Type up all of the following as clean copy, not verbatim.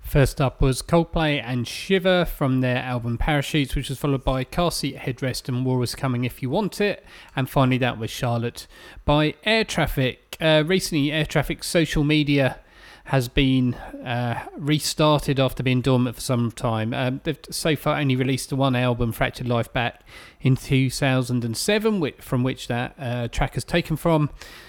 First up was Coldplay and Shiver from their album Parachutes, which was followed by Car Seat Headrest and War Is Coming If You Want It. And finally that was Charlotte by Air Traffic. Recently Air Traffic's social media has been restarted after being dormant for some time. They've so far only released the one album, Fractured Life, back in 2007, from which that track is taken from.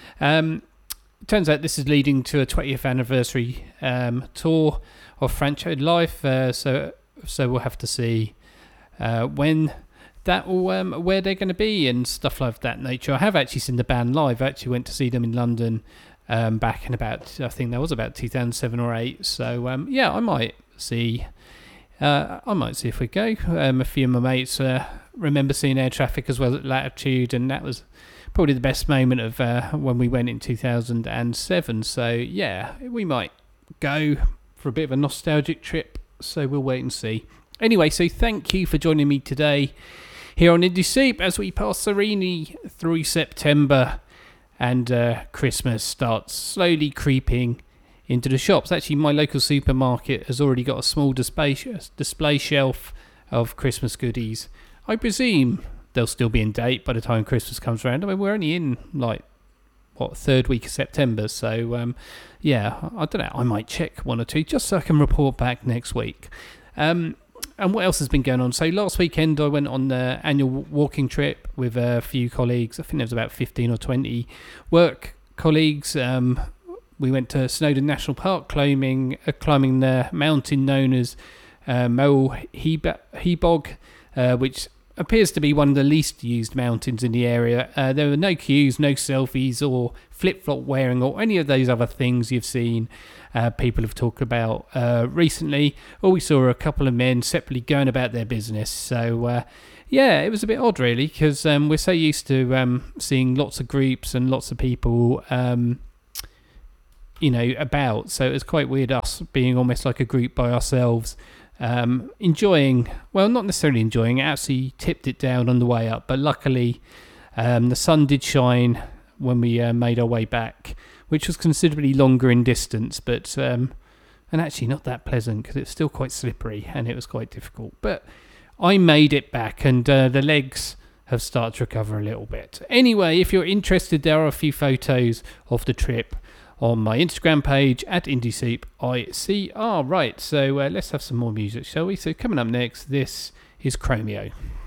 Turns out this is leading to a 20th anniversary tour of Fractured Life, so we'll have to see when that will, where they're going to be and stuff like that nature. I have actually seen the band live. I actually went to see them in London back in about, I think that was about 2007 or 8. So yeah, I might see if we go. A few of my mates remember seeing Air Traffic as well at Latitude, and that was probably the best moment of when we went in 2007. So yeah, we might go for a bit of a nostalgic trip, so we'll wait and see. Anyway, so thank you for joining me today here on Indie Soup as we pass serenely through September and Christmas starts slowly creeping into the shops. Actually, my local supermarket has already got a small display shelf of Christmas goodies. I presume they'll still be in date by the time Christmas comes around. I mean, we're only in third week of September, so yeah, I don't know, I might check one or two just so I can report back next week. And what else has been going on? So last weekend I went on the annual walking trip with a few colleagues. I think there was about 15 or 20 work colleagues. We went to Snowdon National Park climbing the mountain known as Moel Hebog, which appears to be one of the least used mountains in the area. There were no queues, no selfies or flip-flop wearing or any of those other things you've seen people have talked about recently. All we saw were a couple of men separately going about their business. So yeah, it was a bit odd really, because we're so used to seeing lots of groups and lots of people about. So it was quite weird us being almost like a group by ourselves. Enjoying, well, not necessarily enjoying, it actually tipped it down on the way up, but luckily the sun did shine when we made our way back, which was considerably longer in distance, but and actually not that pleasant because it's still quite slippery and it was quite difficult, but I made it back and the legs have started to recover a little bit. Anyway, if you're interested, there are a few photos of the trip on my Instagram page at IndieSoup ICR. Right, so let's have some more music, shall we? So coming up next, this is Chromeo.